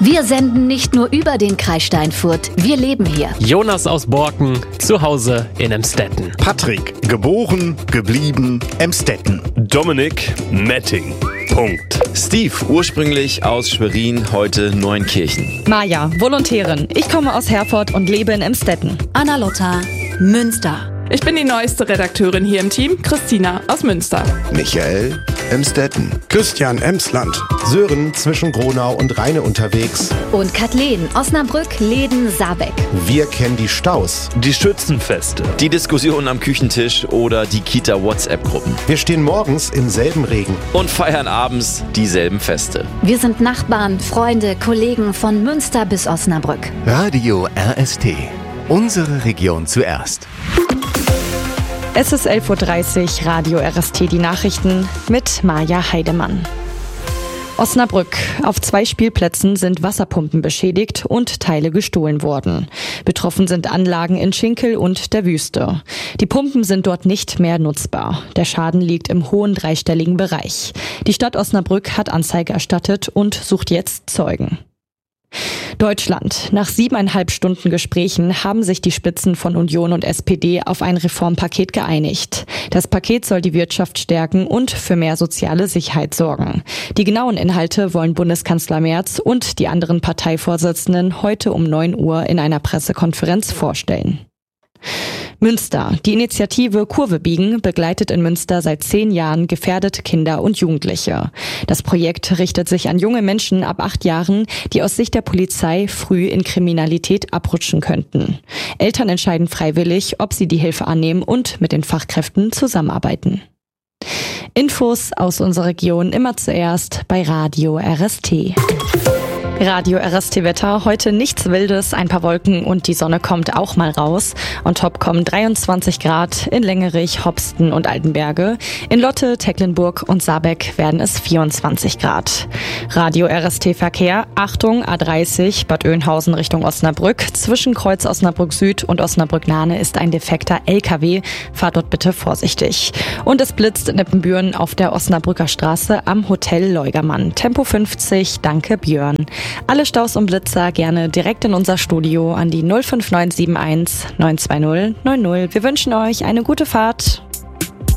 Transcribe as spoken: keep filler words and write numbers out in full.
Wir senden nicht nur über den Kreis Steinfurt, wir leben hier. Jonas aus Borken, zu Hause in Emstetten. Patrick, geboren, geblieben, Emstetten. Dominik, Metting. Punkt. Steve, ursprünglich aus Schwerin, heute Neunkirchen. Maja, Volontärin. Ich komme aus Herford und lebe in Emstetten. Anna-Lotta, Münster. Ich bin die neueste Redakteurin hier im Team, Christina aus Münster. Michael, Emstetten. Christian, Emsland. Sören, zwischen Gronau und Rheine unterwegs. Und Kathleen, Osnabrück, Leden, Saarbeck. Wir kennen die Staus, die Schützenfeste, die Diskussionen am Küchentisch oder die Kita-WhatsApp-Gruppen. Wir stehen morgens im selben Regen und feiern abends dieselben Feste. Wir sind Nachbarn, Freunde, Kollegen von Münster bis Osnabrück. Radio R S T. Unsere Region zuerst. Es ist elf Uhr dreißig, Radio R S T, die Nachrichten mit Maja Heidemann. Osnabrück. Auf zwei Spielplätzen sind Wasserpumpen beschädigt und Teile gestohlen worden. Betroffen sind Anlagen in Schinkel und der Wüste. Die Pumpen sind dort nicht mehr nutzbar. Der Schaden liegt im hohen dreistelligen Bereich. Die Stadt Osnabrück hat Anzeige erstattet und sucht jetzt Zeugen. Deutschland. Nach siebeneinhalb Stunden Gesprächen haben sich die Spitzen von Union und S P D auf ein Reformpaket geeinigt. Das Paket soll die Wirtschaft stärken und für mehr soziale Sicherheit sorgen. Die genauen Inhalte wollen Bundeskanzler Merz und die anderen Parteivorsitzenden heute um neun Uhr in einer Pressekonferenz vorstellen. Münster. Die Initiative Kurve biegen begleitet in Münster seit zehn Jahren gefährdete Kinder und Jugendliche. Das Projekt richtet sich an junge Menschen ab acht Jahren, die aus Sicht der Polizei früh in Kriminalität abrutschen könnten. Eltern entscheiden freiwillig, ob sie die Hilfe annehmen und mit den Fachkräften zusammenarbeiten. Infos aus unserer Region immer zuerst bei Radio R S T. Radio R S T-Wetter, heute nichts Wildes, ein paar Wolken und die Sonne kommt auch mal raus. On top kommen dreiundzwanzig Grad, in Längerich, Hopsten und Altenberge. In Lotte, Tecklenburg und Saarbeck werden es vierundzwanzig Grad. Radio R S T-Verkehr, Achtung, A dreißig, Bad Oeynhausen Richtung Osnabrück. Zwischen Kreuz Osnabrück Süd und Osnabrück Nahne ist ein defekter L K W. Fahrt dort bitte vorsichtig. Und es blitzt in Ippenbüren auf der Osnabrücker Straße am Hotel Leugermann. Tempo fünfzig, danke Björn. Alle Staus und Blitzer gerne direkt in unser Studio an die null fünf neun sieben eins neun zwei null neun null. Wir wünschen euch eine gute Fahrt.